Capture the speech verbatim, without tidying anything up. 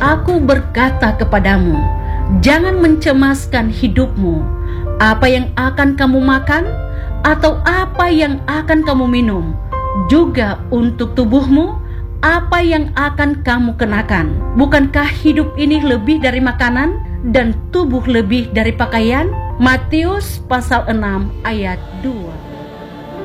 Aku berkata kepadamu, jangan mencemaskan hidupmu, apa yang akan kamu makan, atau apa yang akan kamu minum, juga untuk tubuhmu, apa yang akan kamu kenakan. Bukankah hidup ini lebih dari makanan, dan tubuh lebih dari pakaian? Matius pasal enam ayat dua.